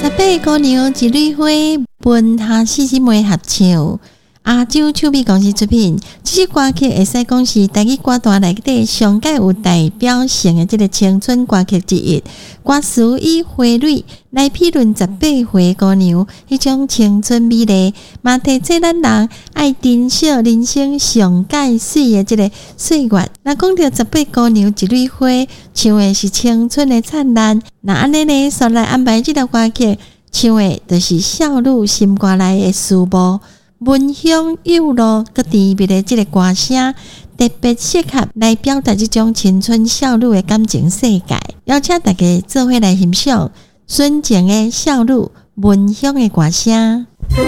八姑娘一蕊花，文下四姊妹合唱。亚洲唱片公司出品，这首歌曲会使讲是台语歌坛内底上界有代表性的这个青春歌曲之一。歌词以花蕊来批论18岁姑娘迄种青春美丽，嘛提醒咱人爱珍惜人生上界水的这个岁月。那讲到18姑娘一蕊花，唱的是青春的灿烂。那安尼呢，煞来安排这条歌曲，唱的就是少女心肝内的事物。闻香有路，佮甜蜜的这个歌声，特别适合来表达这种青春少女的感情世界。邀请大家做伙来欣赏纯情的少女闻香的歌声。